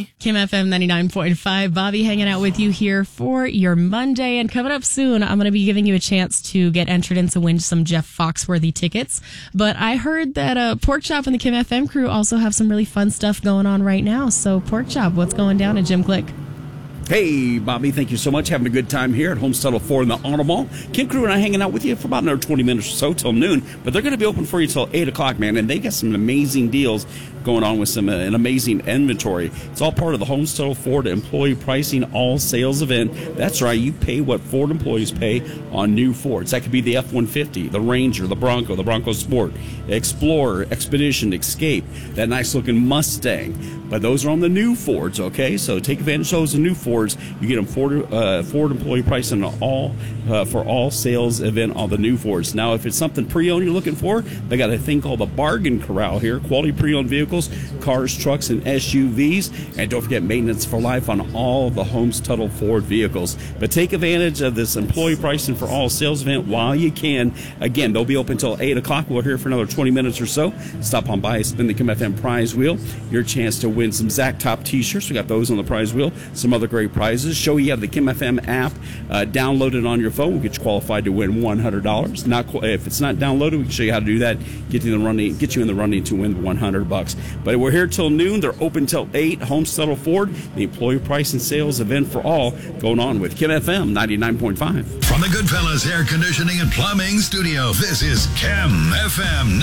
Bobby. Kim FM 99.5. Bobby hanging out with you here for your Monday. And coming up soon, I'm going to be giving you a chance to get entered in to win some Jeff Foxworthy tickets. But I heard that Pork Chop and the Kim FM crew also have some really fun stuff going on right now. So, Pork Chop, what's going down at Jim Click? Hey, Bobby, thank you so much. Having a good time here at Home Tuttle Ford in the Auto Mall. Kim Crew and I hanging out with you for about another 20 minutes or so till noon, but they're going to be open for you till 8 o'clock, man, and they got some amazing deals going on with an amazing inventory. It's all part of the Home Tuttle Ford employee pricing all sales event. That's right, you pay what Ford employees pay on new Fords. That could be the F-150, the Ranger, the Bronco Sport, Explorer, Expedition, Escape, that nice-looking Mustang. But those are on the new Fords, okay? So take advantage of those new Fords. You get them Ford employee pricing for all sales event on the new Fords. Now, if it's something pre-owned you're looking for, they got a thing called the Bargain Corral here. Quality pre-owned vehicles, cars, trucks, and SUVs. And don't forget maintenance for life on all the Home Tuttle Ford vehicles. But take advantage of this employee pricing for all sales event while you can. Again, they'll be open until 8 o'clock. We're here for another 20 minutes or so. Stop on by, spin the Kim FM prize wheel. Your chance to win some Zach Top t-shirts. We got those on the prize wheel. Some other great prizes. Show you have the Kim FM app downloaded on your phone. We'll get you qualified to win $100. If it's not downloaded, we can show you how to do that. Get you in the running to win $100. But we're here till noon. They're open till 8. Home Tuttle Ford, the employee price and sales event for all, going on with Kim FM 99.5. From the Goodfellas Air Conditioning and Plumbing Studio, this is Kim FM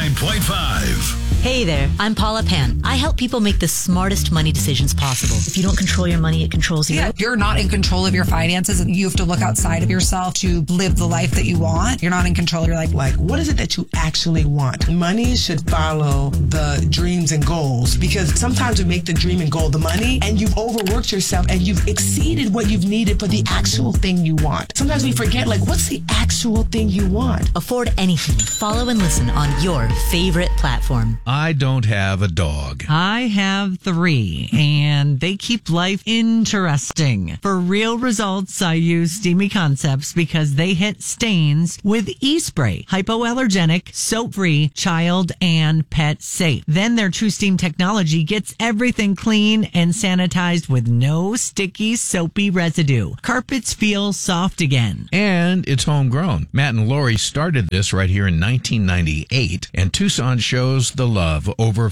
99.5. Hey there, I'm Paula Pan. I help people make the smartest money decisions possible. If you don't control your money, it controls you. Yeah, you're not in control of your finances, and you have to look outside of yourself to live the life that you want. You're not in control. You're like, what is it that you actually want? Money should follow the dreams and goals, because sometimes we make the dream and goal the money, and you've overworked yourself, and you've exceeded what you've needed for the actual thing you want. Sometimes we forget, what's the actual thing you want? Afford anything. Follow and listen on your favorite platform. I don't have a dog. I have 3, and they keep life interesting. For real results, I use Steamy Concepts because they hit stains with e-spray. Hypoallergenic, soap-free, child and pet safe. Then their True Steam technology gets everything clean and sanitized with no sticky, soapy residue. Carpets feel soft again. And it's homegrown. Matt and Lori started this right here in 1998, and Tucson shows the love. Over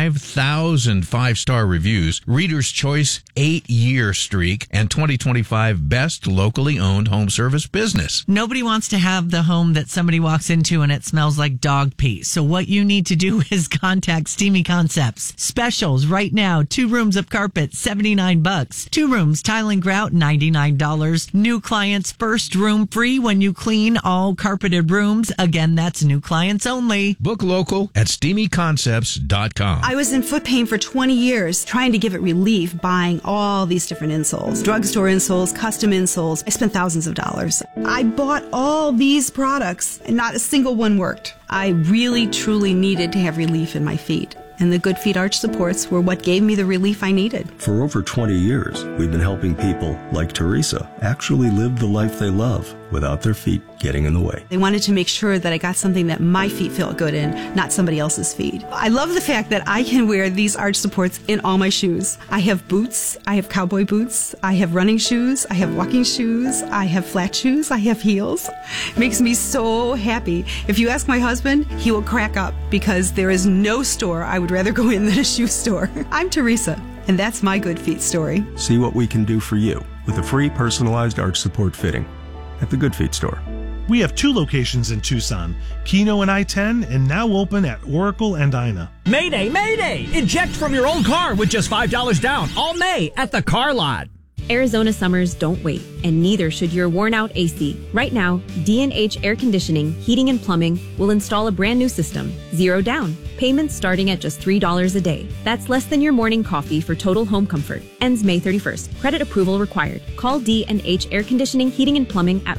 5,000 5-star reviews, Reader's Choice 8-year streak, and 2025 best locally owned home service business. Nobody wants to have the home that somebody walks into and it smells like dog pee. So what you need to do is contact Steamy Concepts. Specials right now. 2 rooms of carpet, $79. 2 rooms, tile and grout, $99. New clients, first room free when you clean all carpeted rooms. Again, that's new clients only. Book local at SteamyConcepts.com. I was in foot pain for 20 years, trying to give it relief, buying all these different insoles. Drugstore insoles, custom insoles. I spent thousands of dollars. I bought all these products, and not a single one worked. I really, truly needed to have relief in my feet. And the Good Feet arch supports were what gave me the relief I needed. For over 20 years, we've been helping people like Teresa actually live the life they love without their feet getting in the way. They wanted to make sure that I got something that my feet felt good in, not somebody else's feet. I love the fact that I can wear these arch supports in all my shoes. I have boots, I have cowboy boots, I have running shoes, I have walking shoes, I have flat shoes, I have heels. It makes me so happy. If you ask my husband, he will crack up because there is no store I would rather go in than a shoe store. I'm Teresa, and that's my Good Feet story. See what we can do for you with a free personalized arch support fitting at the Good Feet store. We have 2 locations in Tucson, Keno and I-10, and now open at Oracle and Ina. Mayday, mayday! Eject from your old car with just $5 down all May at the Car Lot. Arizona summers don't wait, and neither should your worn-out AC. Right now, D&H Air Conditioning, Heating and Plumbing will install a brand new system, 0 down. Payments starting at just $3 a day. That's less than your morning coffee for total home comfort. Ends May 31st. Credit approval required. Call D&H Air Conditioning, Heating and Plumbing at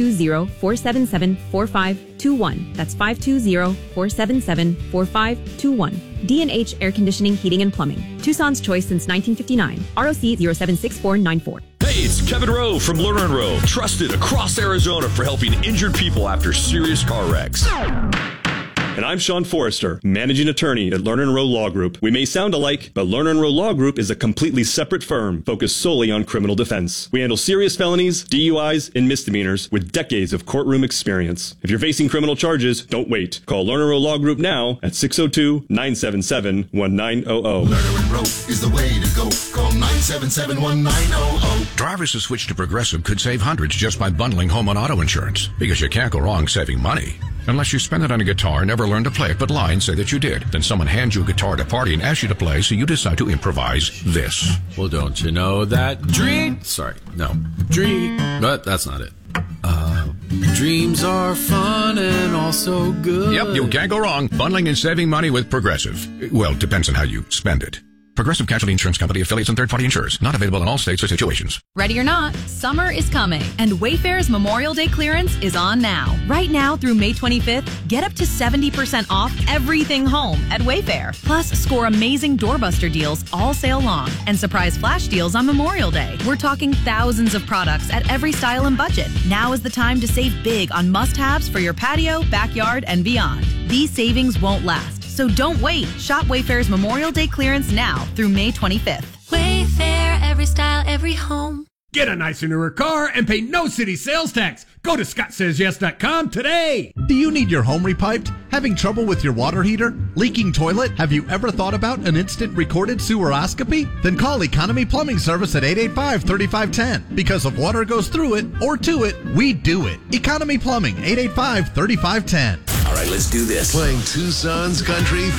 520-477-4521. That's 520-477-4521. D&H Air Conditioning, Heating and Plumbing. Tucson's choice since 1959. ROC 076494. Hey, it's Kevin Rowe from Lerner & Rowe, trusted across Arizona for helping injured people after serious car wrecks. And I'm Sean Forrester, managing attorney at Lerner & Rowe Law Group. We may sound alike, but Lerner & Rowe Law Group is a completely separate firm focused solely on criminal defense. We handle serious felonies, DUIs, and misdemeanors with decades of courtroom experience. If you're facing criminal charges, don't wait. Call Lerner & Rowe Law Group now at 602-977-1900. Lerner & Rowe is the way to go. Call 977-1900. Drivers who switch to Progressive could save hundreds just by bundling home and auto insurance, because you can't go wrong saving money. Unless you spend it on a guitar and never learn to play it, but lie and say that you did. Then someone hands you a guitar at a party and asks you to play, so you decide to improvise this. Well, don't you know that but that's not it. Dreams are fun and also good. Yep, you can't go wrong bundling and saving money with Progressive. Well, it depends on how you spend it. Progressive Casualty Insurance Company, affiliates, and third-party insurers. Not available in all states or situations. Ready or not, summer is coming, and Wayfair's Memorial Day clearance is on now. Right now through May 25th, get up to 70% off everything home at Wayfair. Plus, score amazing doorbuster deals all sale long and surprise flash deals on Memorial Day. We're talking thousands of products at every style and budget. Now is the time to save big on must-haves for your patio, backyard, and beyond. These savings won't last. So don't wait. Shop Wayfair's Memorial Day clearance now through May 25th. Wayfair, every style, every home. Get a nicer, newer car and pay no city sales tax. Go to ScottSaysYes.com today. Do you need your home repiped? Having trouble with your water heater? Leaking toilet? Have you ever thought about an instant recorded seweroscopy? Then call Economy Plumbing Service at 885-3510. Because if water goes through it or to it, we do it. Economy Plumbing, 885-3510. All right, let's do this. Playing Tucson's country